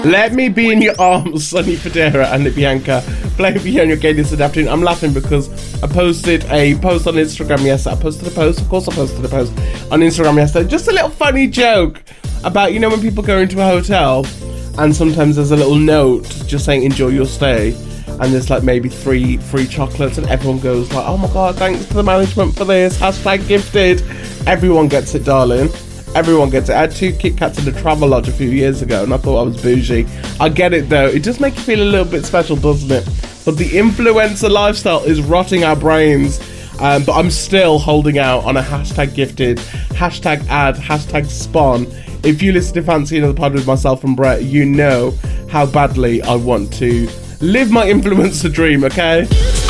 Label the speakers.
Speaker 1: Let me be in your arms, Sunny Federa and Bianca. Play me on your gay this afternoon. I'm laughing because I posted a post on Instagram yesterday. I posted a post on Instagram yesterday. Just a little funny joke about, you know, when people go into a hotel and sometimes there's a little note just saying enjoy your stay, and there's like maybe 3 free chocolates, and everyone goes like, oh my god, thanks to the management for this, hashtag gifted. Everyone gets it, darling. Everyone gets it. I had 2 Kit Kats in the Travelodge a few years ago and I thought I was bougie. I get it though. It does make you feel a little bit special, doesn't it? But the influencer lifestyle is rotting our brains. But I'm still holding out on a hashtag gifted, hashtag ad, hashtag spawn. If you listen to Fancy Another Pod with myself and Brett, you know how badly I want to live my influencer dream, okay?